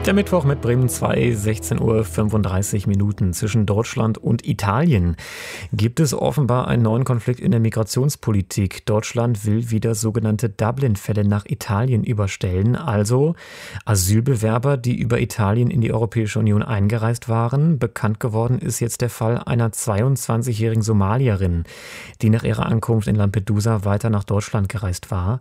Der Mittwoch mit Bremen 2, 16:35 Uhr. Zwischen Deutschland und Italien gibt es offenbar einen neuen Konflikt in der Migrationspolitik. Deutschland will wieder sogenannte Dublin-Fälle nach Italien überstellen, also Asylbewerber, die über Italien in die Europäische Union eingereist waren. Bekannt geworden ist jetzt der Fall einer 22-jährigen Somalierin, die nach ihrer Ankunft in Lampedusa weiter nach Deutschland gereist war.